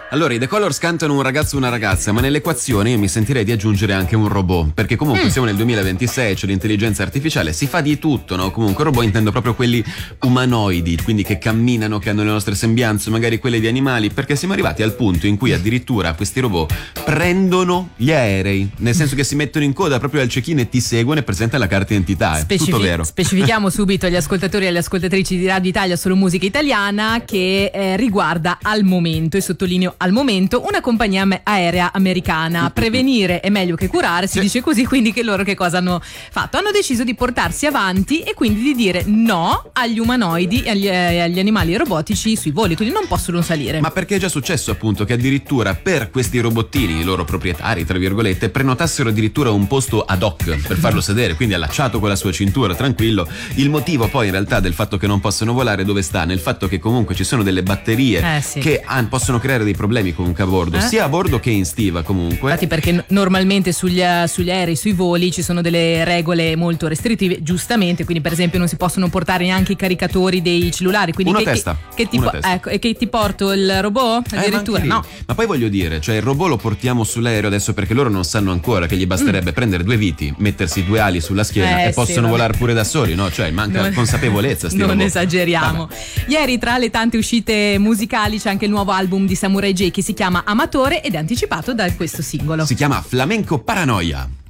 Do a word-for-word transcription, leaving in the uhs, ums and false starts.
Allora, i The Colors cantano un ragazzo e una ragazza, ma nell'equazione io mi sentirei di aggiungere anche un robot, perché comunque mm. siamo nel duemilaventisei, c'è l'intelligenza artificiale, si fa di tutto, no? Comunque robot intendo proprio quelli umanoidi, quindi che camminano, che hanno le nostre sembianze, magari quelle di animali, perché siamo arrivati al punto in cui addirittura questi robot prendono gli aerei, nel senso che si mettono in coda proprio al check-in e ti seguono e presentano la carta d'identità, è Specific- tutto vero. Specifichiamo subito agli ascoltatori e alle ascoltatrici di Radio Italia Solo Musica Italiana che eh, riguarda al momento, e sottolineo al momento, una compagnia aerea americana. Prevenire è meglio che curare, si sì. dice così, quindi che loro che cosa hanno fatto? Hanno deciso di portarsi avanti e quindi di dire no agli umanoidi e agli, eh, agli animali robotici sui voli, quindi non possono salire. Ma perché è già successo appunto che addirittura per questi robottini, i loro proprietari tra virgolette, prenotassero addirittura un posto ad hoc per farlo sedere, quindi allacciato con la sua cintura, tranquillo. Il motivo poi in realtà del fatto che non possono volare dove sta? Nel fatto che comunque ci sono delle batterie eh, sì. che ah, possono creare dei problemi comunque a bordo, eh? sia a bordo che in stiva comunque. Infatti, perché n- normalmente sugli, sugli aerei, sui voli ci sono delle regole molto restrittive, giustamente, quindi per esempio non si possono portare neanche i caricatori dei cellulari, quindi una che, testa, che, che, ti una po- testa. Ecco, e che ti porto il robot? Addirittura eh, no. Ma poi voglio dire, cioè il robot lo portiamo sull'aereo adesso perché loro non sanno ancora che gli basterebbe mm. prendere due viti, mettersi due ali sulla schiena eh, e possono sì, volare pure da soli, no? Cioè manca non, consapevolezza sti non robot. esageriamo. Vabbè. Ieri tra le tante uscite musicali c'è anche il nuovo album di Samurai J che si chiama Amatore ed è anticipato da questo singolo. Si chiama Flamenco Paranoia.